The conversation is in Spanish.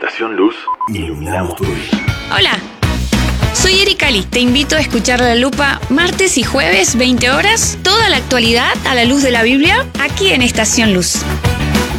Estación Luz, iluminamos tu vida. Hola, soy Erika Lee. Te invito a escuchar La Lupa martes y jueves, 20 horas. Toda la actualidad a la luz de la Biblia, aquí en Estación Luz.